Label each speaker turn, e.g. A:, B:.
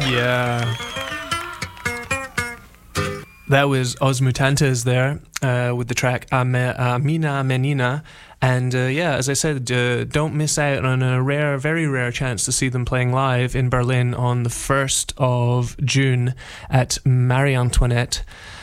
A: Yeah. That was Os Mutantes there with the track Amina Menina. And as I said, don't miss out on a very rare chance to see them playing live in Berlin on the 1st of June at Marie Antoinette.